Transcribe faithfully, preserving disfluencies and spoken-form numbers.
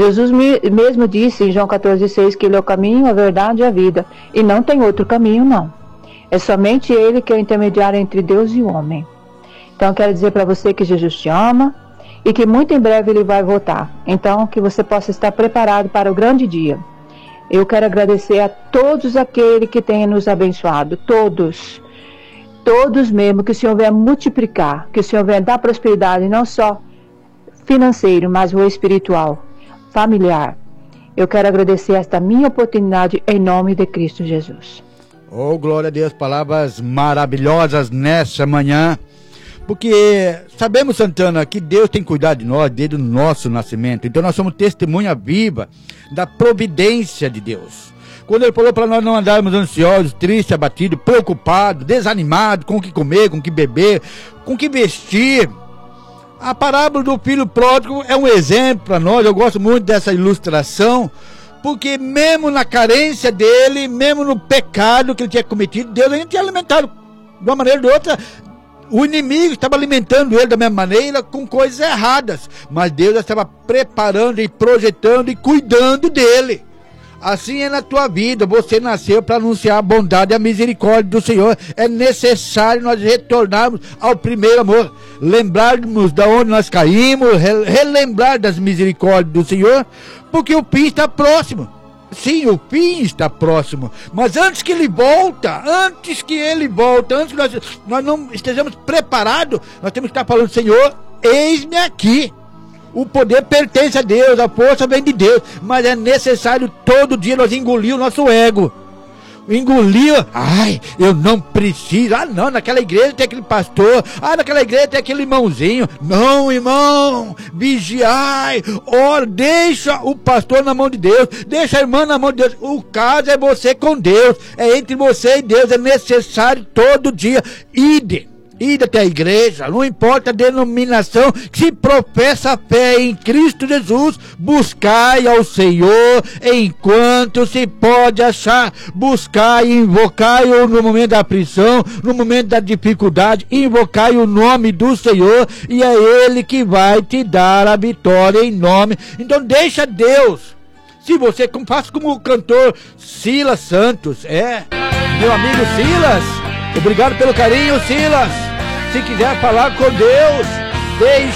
Jesus mesmo disse em João quatorze, seis que Ele é o caminho, a verdade e a vida. E não tem outro caminho, não. É somente Ele que é o intermediário entre Deus e o homem. Então, eu quero dizer para você que Jesus te ama e que muito em breve Ele vai voltar. Então, que você possa estar preparado para o grande dia. Eu quero agradecer a todos aqueles que têm nos abençoado. Todos. Todos mesmo. Que o Senhor venha multiplicar. Que o Senhor venha dar prosperidade, não só financeiro, mas o espiritual, familiar. Eu quero agradecer esta minha oportunidade em nome de Cristo Jesus. Oh, glória a Deus, palavras maravilhosas nessa manhã, porque sabemos, Santana, que Deus tem cuidado de nós desde o nosso nascimento, então nós somos testemunha viva da providência de Deus. Quando Ele falou para nós não andarmos ansiosos, tristes, abatidos, preocupados, desanimados com o que comer, com o que beber, com o que vestir. A parábola do filho pródigo é um exemplo para nós. Eu gosto muito dessa ilustração, porque mesmo na carência dele, mesmo no pecado que ele tinha cometido, Deus ainda tinha alimentado de uma maneira ou de outra. O inimigo estava alimentando ele da mesma maneira com coisas erradas, mas Deus estava preparando e projetando e cuidando dele. Assim é na tua vida, você nasceu para anunciar a bondade e a misericórdia do Senhor. É necessário nós retornarmos ao primeiro amor, lembrarmos de onde nós caímos, relembrar das misericórdias do Senhor, porque o fim está próximo. Sim, o fim está próximo, mas antes que Ele volta, antes que Ele volta, antes que nós, nós não estejamos preparados, nós temos que estar falando: Senhor, eis-me aqui. O poder pertence a Deus, a força vem de Deus, mas é necessário todo dia nós engolir o nosso ego. Engolir, ai, eu não preciso, ah não, naquela igreja tem aquele pastor, ah, naquela igreja tem aquele irmãozinho. Não, irmão, vigiai, ora, deixa o pastor na mão de Deus, deixa a irmã na mão de Deus. O caso é você com Deus, é entre você e Deus, é necessário todo dia. Ide. Ide até a igreja, não importa a denominação, que se professa a fé em Cristo Jesus, buscai ao Senhor enquanto se pode achar, buscai e invocai-o no momento da aflição, no momento da dificuldade, invocai o nome do Senhor e é Ele que vai te dar a vitória em nome. Então deixa Deus, se você, faça como o cantor Silas Santos, é, meu amigo Silas, obrigado pelo carinho, Silas. Se quiser falar com Deus, deixe